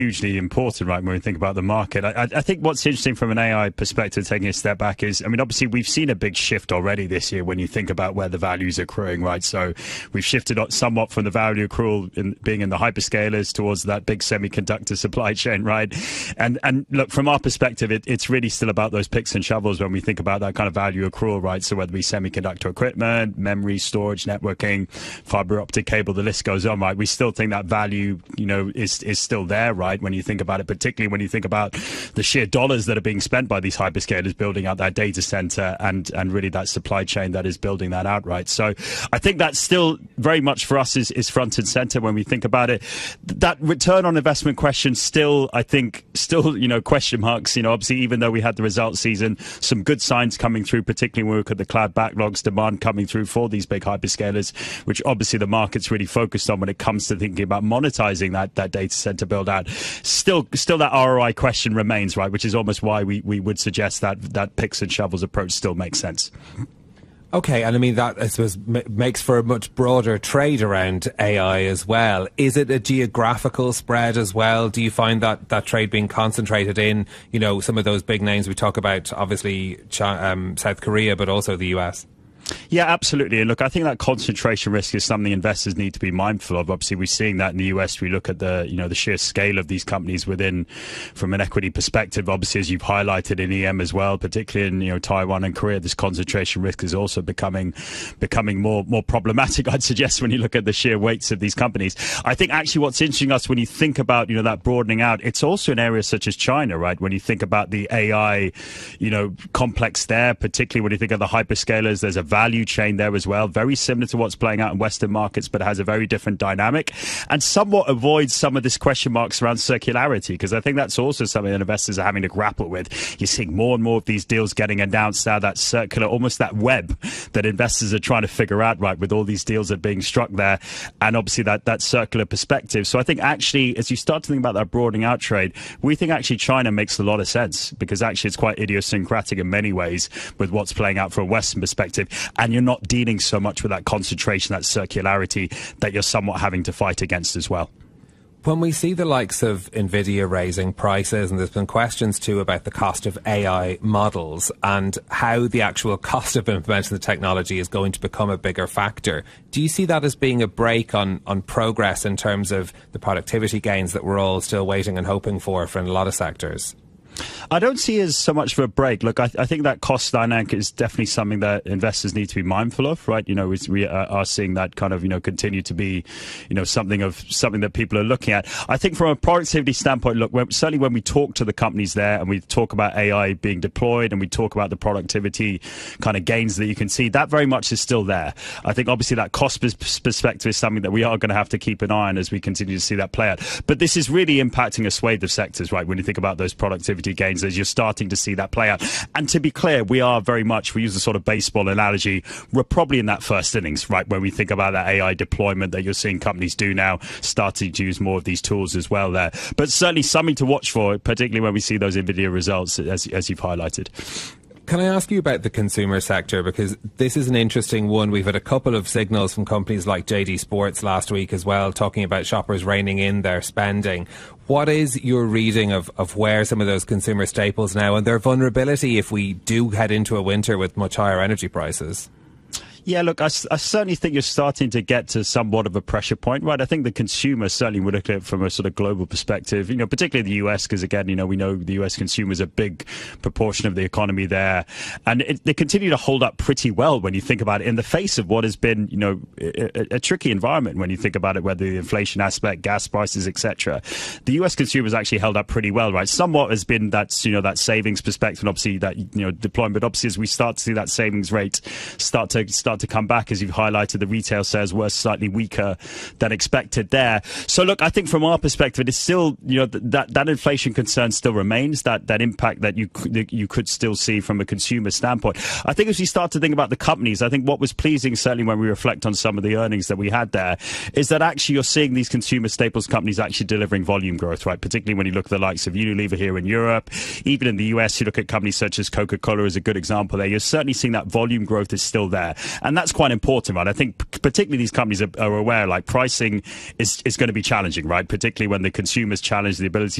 hugely important, right, when we think about the market. I think what's interesting from an AI perspective, taking a step back, is, I mean, obviously we've seen a big shift already this year when you think about where the values are accruing, right? So we've shifted somewhat from the value accrual being in the hyperscalers towards that big semiconductor supply chain, right? And look, from our perspective, it's really still about those picks and shovels when we think about that kind of value accrual, right? So whether it be semiconductor equipment, memory, storage, networking, fiber optic cable, the list goes on, right? We still think that value, is still there, right? When you think about it, particularly when you think about the sheer dollars that are being spent by these hyperscalers building out that data center and really that supply chain that is building that out, right? So I think that's still very much for us is front and center when we think about it. That return on investment question still, I think, question marks. Obviously, even though we had the results season, some good signs coming through, particularly when we look at the cloud backlogs, demand coming through for these big hyperscalers, which obviously the market's really focused on when it comes to thinking about monetizing that data center build out. Still that ROI question remains, right, which is almost why we would suggest that picks and shovels approach still makes sense. Okay, and I mean, that, I suppose, makes for a much broader trade around AI as well. Is it a geographical spread as well? Do you find that trade being concentrated in, some of those big names we talk about, obviously South Korea, but also the US? Yeah, absolutely. And look, I think that concentration risk is something investors need to be mindful of. Obviously, we're seeing that in the US. We look at the sheer scale of these companies from an equity perspective. Obviously, as you've highlighted in EM as well, particularly in Taiwan and Korea, this concentration risk is also becoming more problematic, I'd suggest, when you look at the sheer weights of these companies. I think actually what's interesting us when you think about that broadening out, it's also in areas such as China, right? When you think about the AI complex there, particularly when you think of the hyperscalers, there's a value chain there as well, very similar to what's playing out in Western markets, but has a very different dynamic and somewhat avoids some of this question marks around circularity, because I think that's also something that investors are having to grapple with. You're seeing more and more of these deals getting announced now, that circular, almost that web that investors are trying to figure out, right, with all these deals that are being struck there, and obviously that circular perspective. So I think actually, as you start to think about that broadening out trade, we think actually China makes a lot of sense, because actually it's quite idiosyncratic in many ways with what's playing out from a Western perspective. And you're not dealing so much with that concentration, that circularity that you're somewhat having to fight against as well. When we see the likes of NVIDIA raising prices, and there's been questions too about the cost of AI models and how the actual cost of implementing the technology is going to become a bigger factor, do you see that as being a brake on progress in terms of the productivity gains that we're all still waiting and hoping for in a lot of sectors? I don't see it as so much of a break. Look, I think that cost dynamic is definitely something that investors need to be mindful of, right? We are seeing that kind of, continue to be, something that people are looking at. I think from a productivity standpoint, look, certainly when we talk to the companies there and we talk about AI being deployed and we talk about the productivity kind of gains that you can see, that very much is still there. I think obviously that cost perspective is something that we are going to have to keep an eye on as we continue to see that play out. But this is really impacting a swathe of sectors, right? When you think about those productivity gains, as you're starting to see that play out. And to be clear, we use a sort of baseball analogy, we're probably in that first innings, right, when we think about that AI deployment that you're seeing companies do now, starting to use more of these tools as well there. But certainly something to watch for, particularly when we see those NVIDIA results, as you've highlighted. Can I ask you about the consumer sector? Because this is an interesting one. We've had a couple of signals from companies like JD Sports last week as well, talking about shoppers reining in their spending. What is your reading of where some of those consumer staples now and their vulnerability if we do head into a winter with much higher energy prices? Yeah, look, I certainly think you're starting to get to somewhat of a pressure point, right? I think the consumer certainly would look at it from a sort of global perspective, particularly the US, because again, we know the US consumer is a big proportion of the economy there. And they continue to hold up pretty well when you think about it in the face of what has been, a tricky environment when you think about it, whether the inflation aspect, gas prices, etc. The US consumer has actually held up pretty well, right? Somewhat has been that savings perspective and obviously that, deployment. But obviously as we start to see that savings rate start to come back, as you've highlighted, the retail sales were slightly weaker than expected there. So look, I think from our perspective, it's still, that inflation concern still remains, that impact that you could still see from a consumer standpoint. I think as you start to think about the companies, I think what was pleasing, certainly when we reflect on some of the earnings that we had there, is that actually you're seeing these consumer staples companies actually delivering volume growth, right? Particularly when you look at the likes of Unilever here in Europe, even in the US, you look at companies such as Coca-Cola as a good example there. You're certainly seeing that volume growth is still there. And that's quite important, right? I think particularly these companies are aware, like pricing is going to be challenging, right? Particularly when the consumers challenge the ability